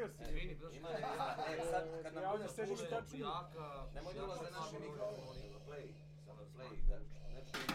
Javio si. Izvini, sad kad nam bude pušta jaka... nemoj da ulaze naši mikrofoni, play, samo play, da ne čujemo